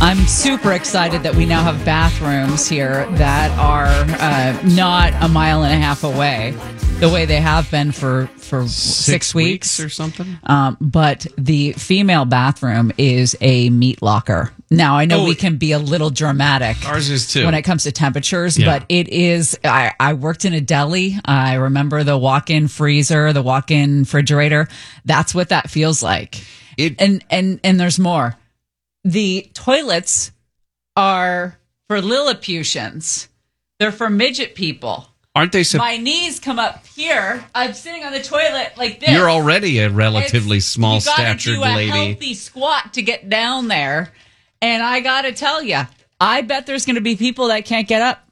I'm super excited that we now have bathrooms here that are not a mile and a half away, the way they have been for 6 weeks or something. But the female bathroom is a meat locker. Now, I know we can be a little dramatic. Ours is too. When it comes to temperatures, but it is, I worked in a deli. I remember the walk-in freezer, the walk-in refrigerator. That's what that feels like. And there's more. The toilets are for Lilliputians. They're for midget people. Aren't they? My knees come up here. I'm sitting on the toilet like this. You're already a relatively small statured lady. You got to do a healthy squat to get down there. And I got to tell you, I bet there's going to be people that can't get up.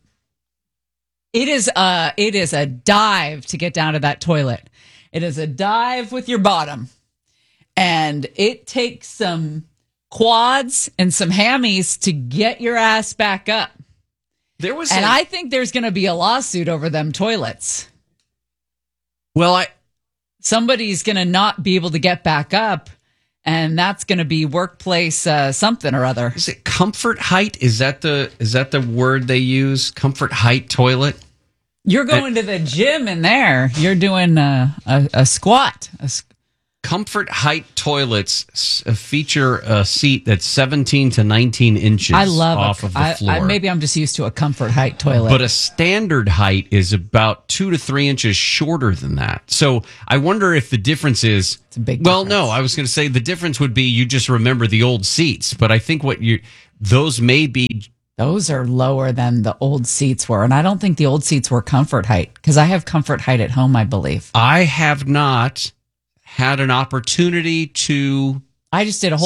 It is a dive to get down to that toilet. It is a dive with your bottom. And it takes some quads and some hammies to get your ass back up. I think there's going to be a lawsuit over them toilets. Well, somebody's going to not be able to get back up, and that's going to be workplace something or other. Is it comfort height? Is that the word they use? Comfort height toilet? You're going to the gym in there. You're doing a squat. Comfort height toilets feature a seat that's 17 to 19 inches off of the floor. Maybe I'm just used to a comfort height toilet. But a standard height is about 2 to 3 inches shorter than that. So I wonder if the difference is... It's a big difference. No, I was going to say the difference would be you just remember the old seats. But I think those may be... Those are lower than the old seats were. And I don't think the old seats were comfort height, because I have comfort height at home, I believe. I have not had an opportunity to I just did a whole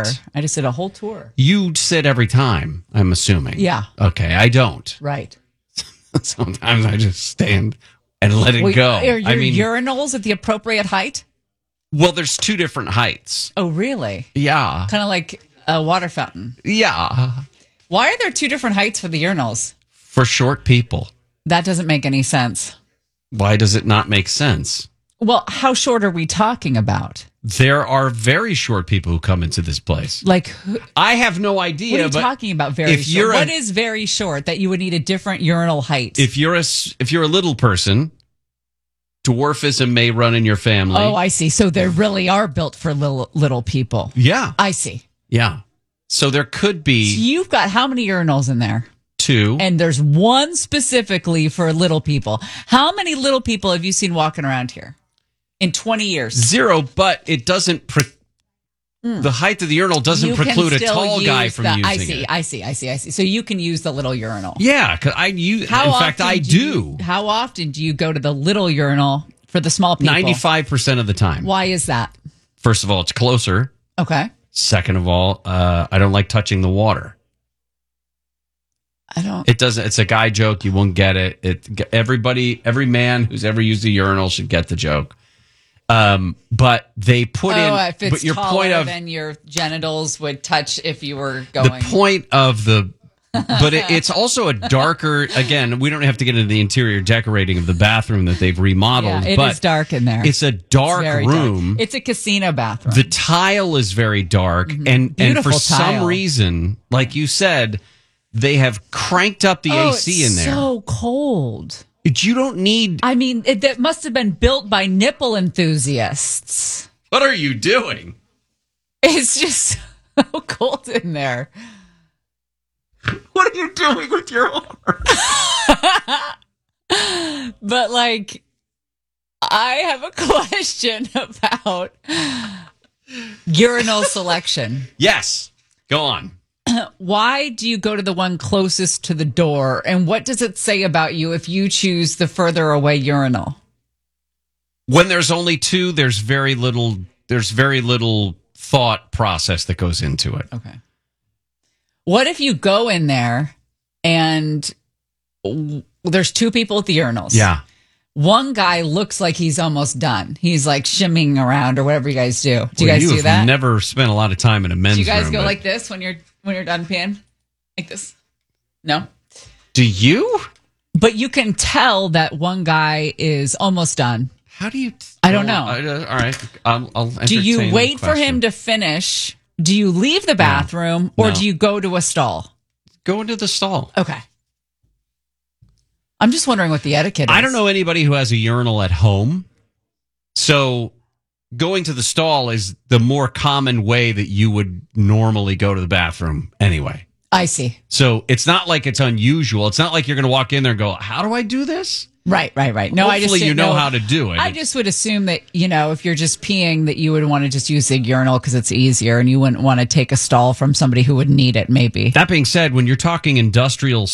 tour. You sit every time, I'm assuming. Yeah. Okay, I don't. Right. Sometimes I just stand and let it go. Are your urinals at the appropriate height? Well, there's two different heights. Oh, really? Yeah. Kind of like a water fountain. Yeah. Why are there two different heights for the urinals? For short people. That doesn't make any sense. Why does it not make sense? Well, how short are we talking about? There are very short people who come into this place. Like, I have no idea. What are you talking about? Very short. What is very short that you would need a different urinal height? If you're a little person, dwarfism may run in your family. Oh, I see. So they really are built for little people. Yeah, I see. Yeah. So there could be. So you've got how many urinals in there? 2. And there's one specifically for little people. How many little people have you seen walking around here? In 20 years? 0, but it doesn't. The height of the urinal doesn't preclude a tall guy from using it. I see. So you can use the little urinal. Yeah, because I use. In fact, I do. How often do you go to the little urinal for the small people? 95% of the time. Why is that? First of all, it's closer. Okay. Second of all, I don't like touching the water. I don't. It doesn't. It's a guy joke. You won't get it. Every man who's ever used a urinal should get the joke. But they put in. If it's but your taller point of than your genitals would touch if you were going. The point of the. But it's also a darker. Again, we don't have to get into the interior decorating of the bathroom that they've remodeled. Yeah, it is dark in there. It's a dark room. Dark. It's a casino bathroom. The tile is very dark, and for some reason, like you said, they have cranked up the AC in there. So cold. You don't need. I mean, that must have been built by nipple enthusiasts. What are you doing? It's just so cold in there. What are you doing with your arm? But I have a question about urinal selection. Yes, go on. Why do you go to the one closest to the door? And what does it say about you if you choose the further away urinal? When there's only 2, there's very little thought process that goes into it. Okay. What if you go in there and there's 2 people at the urinals? Yeah. One guy looks like he's almost done. He's like shimmying around or whatever you guys do. Do you guys do that? I've never spent a lot of time in a men's room. Do you guys go like this when you're done peeing? Like this? No? Do you? But you can tell that one guy is almost done. How do you? I don't know. All right. I'll do you wait for him to finish do you leave the bathroom or do you go to a stall? Go into the stall. Okay. I'm just wondering what the etiquette is. I don't know anybody who has a urinal at home. So going to the stall is the more common way that you would normally go to the bathroom anyway. I see. So it's not like it's unusual. It's not like you're going to walk in there and go, how do I do this? Right. No, Hopefully you know how to do it. I just would assume that, if you're just peeing, that you would want to just use the urinal because it's easier and you wouldn't want to take a stall from somebody who would need it, maybe. That being said, when you're talking industrial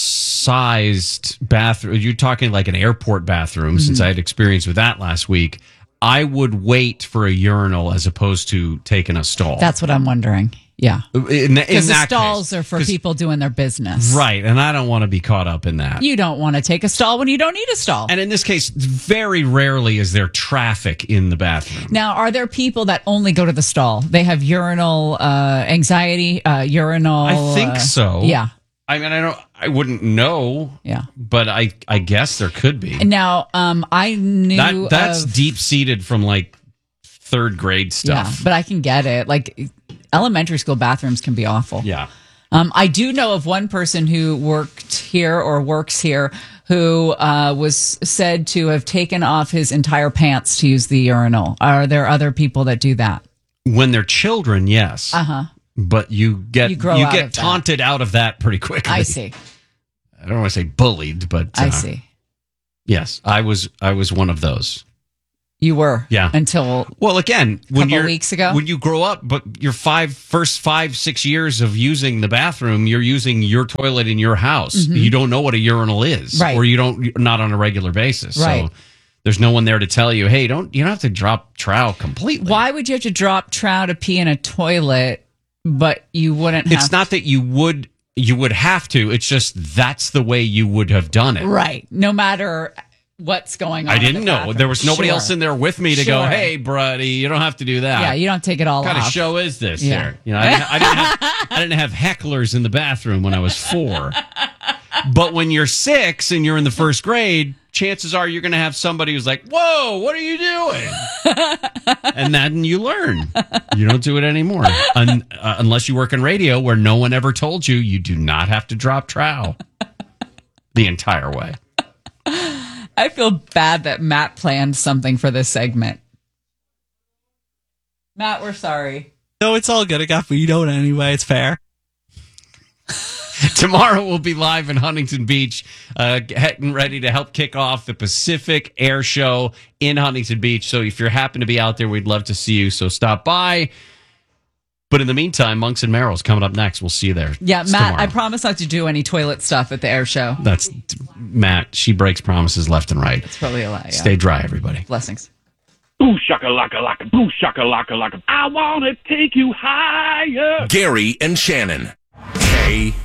sized bathroom, you're talking like an airport bathroom, since I had experience with that last week, I would wait for a urinal as opposed to taking a stall. That's what I'm wondering. Yeah. Because the stalls are for people doing their business. Right. And I don't want to be caught up in that. You don't want to take a stall when you don't need a stall. And in this case, very rarely is there traffic in the bathroom. Now, are there people that only go to the stall? They have urinal anxiety, urinal. I think so. Yeah. I mean, I wouldn't know. Yeah. But I guess there could be. Now, I knew that's deep seated from like third grade stuff. Yeah, but I can get it. Like elementary school bathrooms can be awful. Yeah. I do know of one person who worked here or works here who was said to have taken off his entire pants to use the urinal. Are there other people that do that? When they're children, yes. Uh-huh. But you get taunted out of that pretty quickly. I see. I don't want to say bullied, but I see. Yes, I was one of those. You were, yeah. Until again, weeks ago, when you grow up, but your first 5-6 years of using the bathroom, you're using your toilet in your house. Mm-hmm. You don't know what a urinal is, right? Or you're not on a regular basis, right? So there's no one there to tell you, hey, you don't have to drop trow completely. Why would you have to drop trow to pee in a toilet? But you wouldn't. It's not that you would have to. It's just that's the way you would have done it, right? No matter what's going on. I didn't know. There was nobody else in there with me to go, hey, buddy, you don't have to do that. Yeah, you don't take it all off. What kind of show is this here? I didn't have hecklers in the bathroom when I was 4. But when you're 6 and you're in the first grade, chances are you're going to have somebody who's like, whoa, what are you doing? And then you learn. You don't do it anymore. Unless you work in radio where no one ever told you do not have to drop trow the entire way. I feel bad that Matt planned something for this segment. Matt, we're sorry. No, it's all good. I got vetoed anyway. It's fair. Tomorrow we'll be live in Huntington Beach, getting ready to help kick off the Pacific Air Show in Huntington Beach. So if you happen to be out there, we'd love to see you. So stop by. But in the meantime, Monks and Merrill's coming up next. We'll see you there. Yeah, Matt, tomorrow. I promise not to do any toilet stuff at the air show. That's Matt. She breaks promises left and right. It's probably a lie. Yeah. Stay dry, everybody. Blessings. Ooh, shaka laka laka, boo shaka laka laka. I want to take you higher. Gary and Shannon. KFI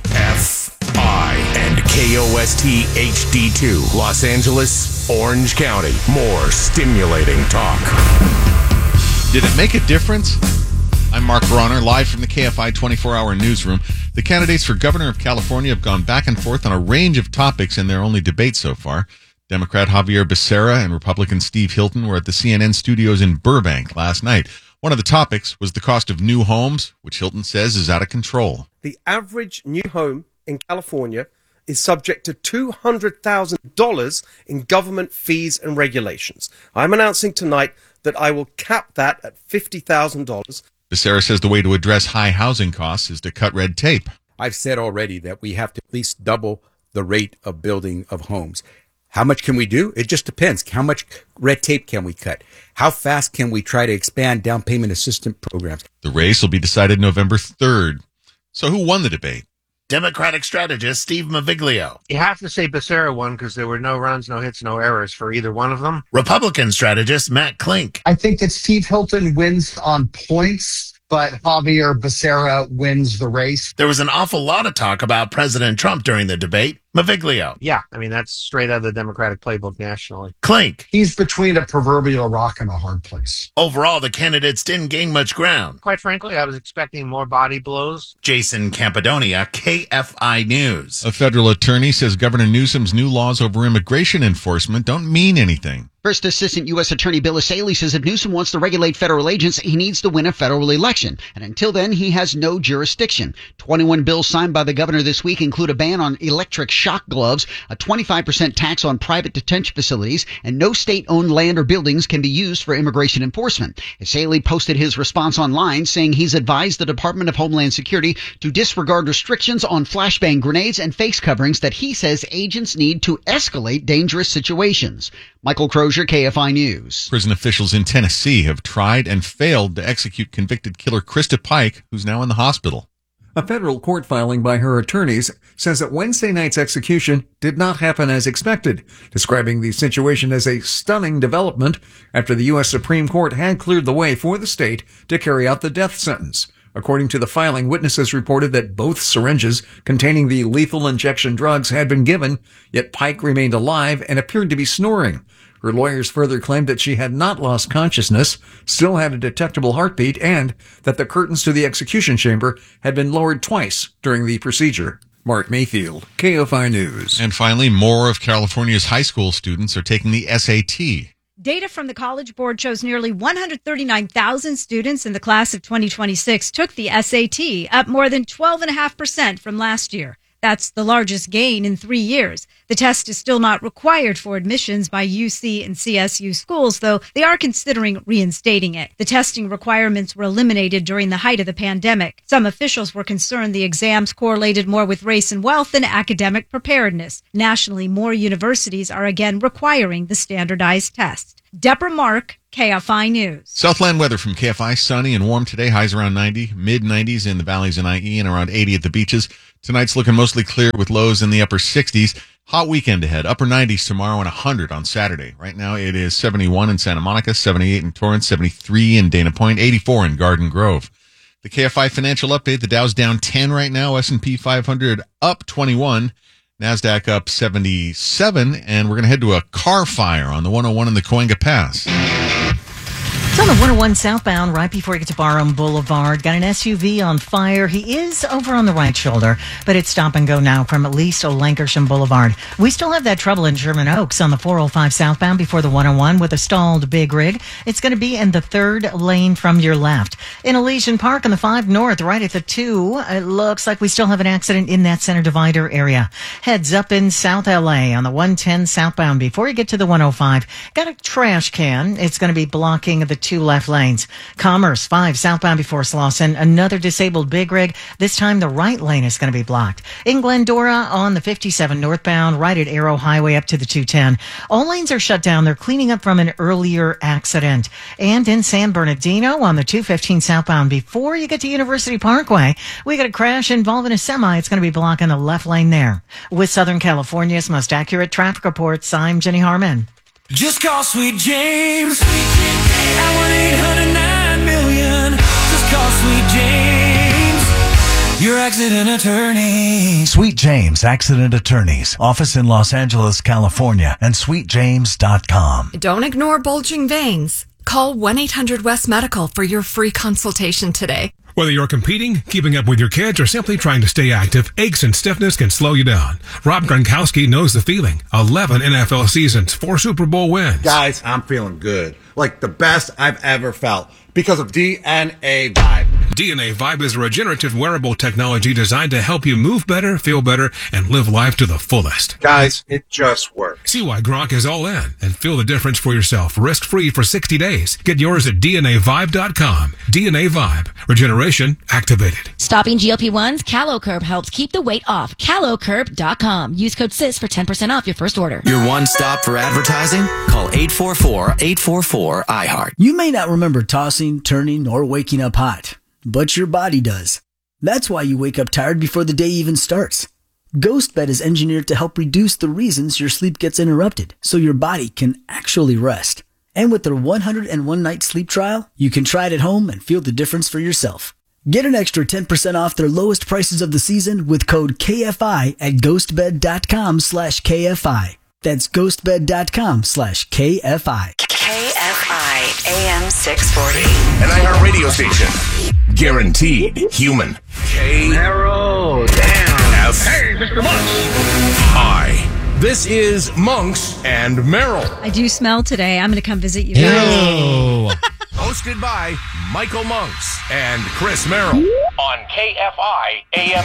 and KOST HD2. Los Angeles, Orange County. More stimulating talk. Did it make a difference? I'm Mark Bronner, live from the KFI 24-hour newsroom. The candidates for governor of California have gone back and forth on a range of topics in their only debate so far. Democrat Javier Becerra and Republican Steve Hilton were at the CNN studios in Burbank last night. One of the topics was the cost of new homes, which Hilton says is out of control. The average new home in California is subject to $200,000 in government fees and regulations. I'm announcing tonight that I will cap that at $50,000. Becerra says the way to address high housing costs is to cut red tape. I've said already that we have to at least double the rate of building of homes. How much can we do? It just depends. How much red tape can we cut? How fast can we try to expand down payment assistance programs? The race will be decided November 3rd. So who won the debate? Democratic strategist Steve Maviglio. You have to say Becerra won because there were no runs, no hits, no errors for either one of them. Republican strategist Matt Klink. I think that Steve Hilton wins on points, but Javier Becerra wins the race. There was an awful lot of talk about President Trump during the debate. Maviglio. Yeah, I mean, that's straight out of the Democratic playbook nationally. Klink. He's between a proverbial rock and a hard place. Overall, the candidates didn't gain much ground. Quite frankly, I was expecting more body blows. Jason Campadonia, KFI News. A federal attorney says Governor Newsom's new laws over immigration enforcement don't mean anything. First Assistant U.S. Attorney Bill Asaley says if Newsom wants to regulate federal agents, he needs to win a federal election. And until then, he has no jurisdiction. 21 bills signed by the governor this week include a ban on electric shock gloves, a 25% tax on private detention facilities, and no state-owned land or buildings can be used for immigration enforcement. Asaley posted his response online saying he's advised the Department of Homeland Security to disregard restrictions on flashbang grenades and face coverings that he says agents need to escalate dangerous situations. Michael Crozier, KFI News. Prison officials in Tennessee have tried and failed to execute convicted killer Krista Pike, who's now in the hospital. A federal court filing by her attorneys says that Wednesday night's execution did not happen as expected, describing the situation as a stunning development after the U.S. Supreme Court had cleared the way for the state to carry out the death sentence. According to the filing, witnesses reported that both syringes containing the lethal injection drugs had been given, yet Pike remained alive and appeared to be snoring. Her lawyers further claimed that she had not lost consciousness, still had a detectable heartbeat, and that the curtains to the execution chamber had been lowered twice during the procedure. Mark Mayfield, KFI News. And finally, more of California's high school students are taking the SAT. Data from the College Board shows nearly 139,000 students in the class of 2026 took the SAT, up more than 12.5% from last year. That's the largest gain in 3 years. The test is still not required for admissions by UC and CSU schools, though they are considering reinstating it. The testing requirements were eliminated during the height of the pandemic. Some officials were concerned the exams correlated more with race and wealth than academic preparedness. Nationally, more universities are again requiring the standardized test. Deborah Mark, KFI News. Southland weather from KFI. Sunny and warm today. Highs around 90, mid-90s in the valleys and IE, and around 80 at the beaches. Tonight's looking mostly clear with lows in the upper 60s. Hot weekend ahead. Upper 90s tomorrow and 100 on Saturday. Right now it is 71 in Santa Monica, 78 in Torrance, 73 in Dana Point, 84 in Garden Grove. The KFI financial update. The Dow's down 10 right now. S&P 500 up 21. NASDAQ up 77, and we're going to head to a car fire on the 101 in the Cahuenga Pass. It's on the 101 southbound right before you get to Barham Boulevard. Got an SUV on fire. He is over on the right shoulder, but it's stop and go now from at least Lankershim Boulevard. We still have that trouble in Sherman Oaks on the 405 southbound before the 101 with a stalled big rig. It's going to be in the third lane from your left. In Elysian Park on the 5 north, right at the 2, it looks like we still have an accident in that center divider area. Heads up in South LA on the 110 southbound before you get to the 105. Got a trash can. It's going to be blocking the 2 left lanes. Commerce 5 southbound before Slauson. Another disabled big rig. This time the right lane is going to be blocked. In Glendora on the 57 northbound right at Arrow Highway up to the 210. All lanes are shut down. They're cleaning up from an earlier accident. And in San Bernardino on the 215 southbound before you get to University Parkway, we got a crash involving a semi. It's going to be blocking the left lane there. With Southern California's most accurate traffic reports, I'm Jenny Harmon. Just call Sweet James at 1-800-9-million. Just call Sweet James, your accident attorney. Sweet James Accident Attorneys. Office in Los Angeles, California, and sweetjames.com. Don't ignore bulging veins. Call 1-800-WEST-MEDICAL for your free consultation today. Whether you're competing, keeping up with your kids, or simply trying to stay active, aches and stiffness can slow you down. Rob Gronkowski knows the feeling. 11 NFL seasons, 4 Super Bowl wins. Guys, I'm feeling good. Like the best I've ever felt because of DNA Vibe. DNA Vibe is a regenerative wearable technology designed to help you move better, feel better, and live life to the fullest. Guys, it just works. See why Gronk is all in and feel the difference for yourself risk-free for 60 days. Get yours at DNAVibe.com. DNA Vibe. Regeneration activated. Stopping GLP-1s, CaloCurb helps keep the weight off. CaloCurb.com. Use code SIS for 10% off your first order. Your one stop for advertising? Call 844-844-iHeart. You may not remember tossing, turning, or waking up hot, but your body does. That's why you wake up tired before the day even starts. GhostBed is engineered to help reduce the reasons your sleep gets interrupted, so your body can actually rest. And with their 101 night sleep trial, you can try it at home and feel the difference for yourself. Get an extra 10% off their lowest prices of the season with code KFI at ghostbed.com/KFI. That's ghostbed.com/KFI. KFI AM 640. An iHeart radio station. Guaranteed human. Narrow down. Hey, Mr. Butts. This is Monks and Merrill. I do smell today. I'm going to come visit you. Ew. Hosted by Michael Monks and Chris Merrill on KFI AM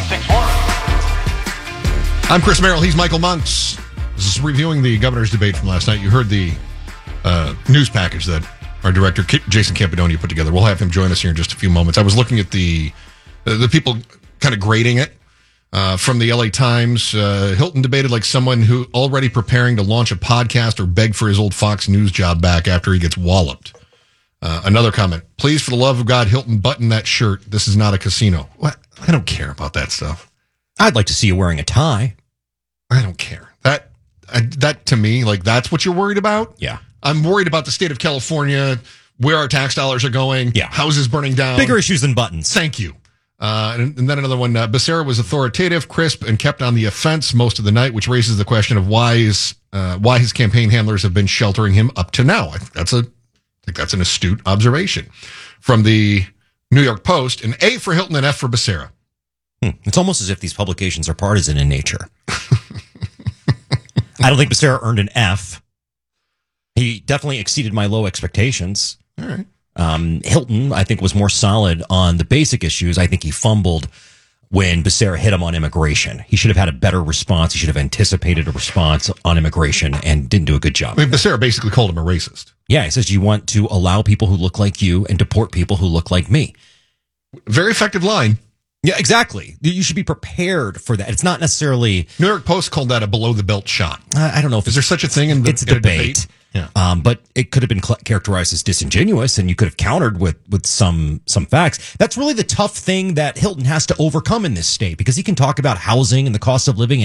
640. I'm Chris Merrill. He's Michael Monks. This is reviewing the governor's debate from last night. You heard the news package that our director, Jason Campidonia, put together. We'll have him join us here in just a few moments. I was looking at the people kind of grading it from the LA Times. Hilton debated like someone who already preparing to launch a podcast or beg for his old Fox News job back after he gets walloped. Another comment. Please, for the love of God, Hilton, button that shirt. This is not a casino. What? I don't care about that stuff. I'd like to see you wearing a tie. I don't care. That to me, like, that's what you're worried about? Yeah. I'm worried about the state of California, where our tax dollars are going, houses burning down. Bigger issues than buttons. Thank you. And then another one. Becerra was authoritative, crisp, and kept on the offense most of the night, which raises the question of why his campaign handlers have been sheltering him up to now. I think that's an astute observation. From the New York Post, an A for Hilton and F for Becerra. It's almost as if these publications are partisan in nature. I don't think Becerra earned an F. He definitely exceeded my low expectations. All right. Hilton, I think, was more solid on the basic issues. I think he fumbled when Becerra hit him on immigration. He should have had a better response. He should have anticipated a response on immigration and didn't do a good job. I mean, Becerra basically called him a racist. Yeah, he says you want to allow people who look like you and deport people who look like me. Very effective line. Yeah, exactly. You should be prepared for that. It's not necessarily... New York Post called that a below-the-belt shot. I don't know if... Is there such a thing in It's a debate. Yeah. But it could have been characterized as disingenuous, and you could have countered with some facts. That's really the tough thing that Hilton has to overcome in this state, because he can talk about housing and the cost of living